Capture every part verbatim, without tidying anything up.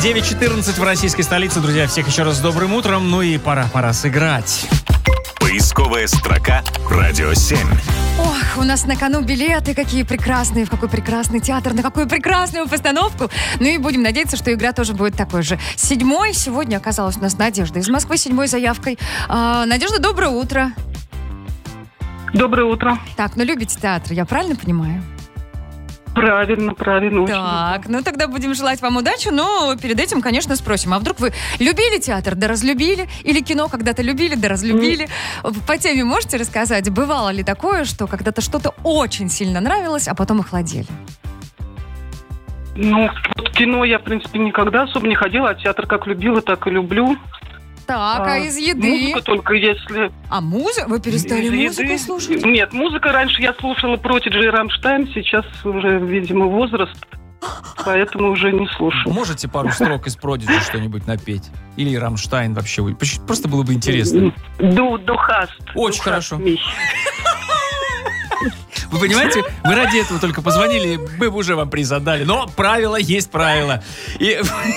девять четырнадцать в российской столице. Друзья, всех еще раз с добрым утром. Ну и пора, пора сыграть. Поисковая строка «Радио семь». Ох, у нас на кону билеты какие прекрасные, в какой прекрасный театр, на какую прекрасную постановку. Ну и будем надеяться, что игра тоже будет такой же. Седьмой сегодня оказалась у нас Надежда из Москвы, седьмой заявкой. А, Надежда, доброе утро. Доброе утро. Так, ну любите театр, я правильно понимаю? Правильно, правильно. Так, ну тогда будем желать вам удачи, но перед этим, конечно, спросим, а вдруг вы любили театр, да разлюбили? Или кино когда-то любили, да разлюбили? Mm. По теме можете рассказать, бывало ли такое, что когда-то что-то очень сильно нравилось, а потом охладели? Ну, вот кино я, в принципе, никогда особо не ходила, а театр как любила, так и люблю. Так, а, а из еды? Музыка только если... А музыка? Вы перестали музыку слушать? Нет, музыка раньше я слушала Prodigy и Рамштайн, сейчас уже, видимо, возраст, поэтому уже не слушаю. Можете пару строк из Prodigy что-нибудь напеть? Или Рамштайн вообще? Просто было бы интересно. Ду, духаст. Очень хорошо. Вы понимаете, вы ради этого только позвонили, мы бы уже вам приз отдали. Но правило есть правило. И...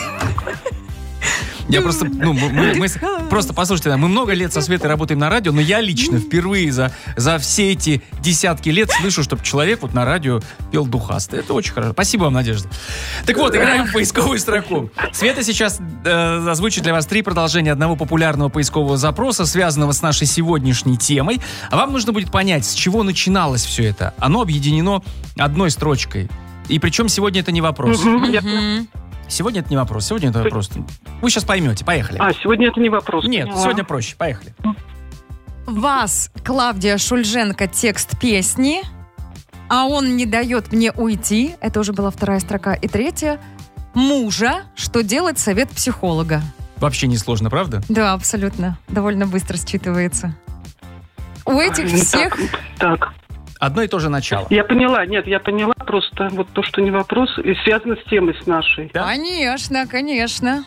Я просто, ну, мы, мы, просто, послушайте, мы много лет со Светой работаем на радио, но я лично впервые за, за все эти десятки лет слышу, чтобы человек вот на радио пел духасты. Это очень хорошо. Спасибо вам, Надежда. Так вот, играем в поисковую строку. Света сейчас э, озвучит для вас три продолжения одного популярного поискового запроса, связанного с нашей сегодняшней темой. А вам нужно будет понять, с чего начиналось все это. Оно объединено одной строчкой. И причем сегодня это не вопрос. Сегодня это не вопрос, сегодня это вопрос. Вы сейчас поймете, поехали. А, сегодня это не вопрос. Нет, поняла. Сегодня проще, поехали. Вас, Клавдия Шульженко, текст песни, а он не дает мне уйти. Это уже была вторая строка. И третья. Мужа, что делать, совет психолога. Вообще не сложно, правда? Да, абсолютно. Довольно быстро считывается. У этих а, всех... Так, так. Одно и то же начало. Я поняла, нет, я поняла, просто вот то, что не вопрос, и связано с темой с нашей. Да? Конечно, конечно.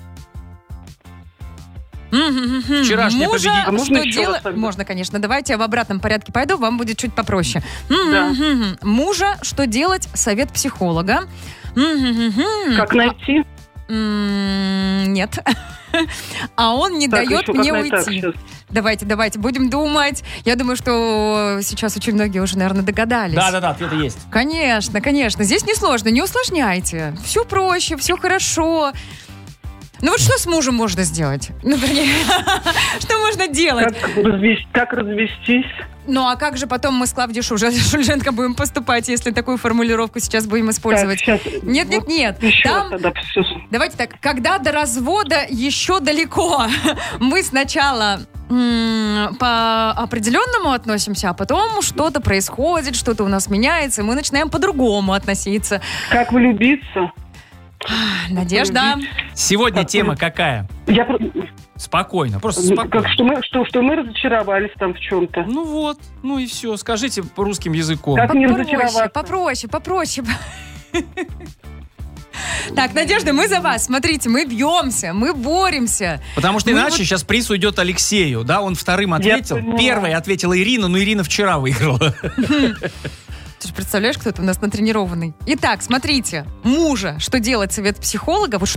Вчерашняя Мужа, победитель. А можно что еще делать? раз? Можно, конечно. Давайте я в обратном порядке пойду, вам будет чуть попроще. Да. Мужа, что делать? Совет психолога. Как найти? Нет. А он не Так, дает еще мне как найти? уйти. Так, Давайте, давайте, будем думать. Я думаю, что сейчас очень многие уже, наверное, догадались. Да-да-да, ответы есть. Конечно, конечно. Здесь несложно, не усложняйте. Все проще, все хорошо. Ну вот что с мужем можно сделать? Ну, вернее, что можно делать? Как, развести, как развестись? Ну, а как же потом мы с Клавдией Шульженко будем поступать, если такую формулировку сейчас будем использовать? Так, сейчас, нет, нет, вот нет. Еще Там... раз тогда все. Давайте так, когда до развода еще далеко. Мы сначала м- по определенному относимся, а потом что-то происходит, что-то у нас меняется, и мы начинаем по-другому относиться. Как влюбиться? Надежда. Сегодня Как тема вы- какая? Я про- Спокойно, просто как, спокойно. что, мы, что, что мы разочаровались там в чем-то. Ну вот, ну и все. Скажите русским языком. Как не Попроще, разочароваться? попроще, попроще. Так, Надежда, мы за вас. Смотрите, мы бьемся, мы боремся. Потому что Мы иначе вот- сейчас приз уйдет Алексею, да? Он вторым ответил. поняла. Первой ответила Ирина, но Ирина вчера выиграла. Ты же представляешь, кто это у нас натренированный. Итак, смотрите. Мужа, что делать, совет психолога. Вот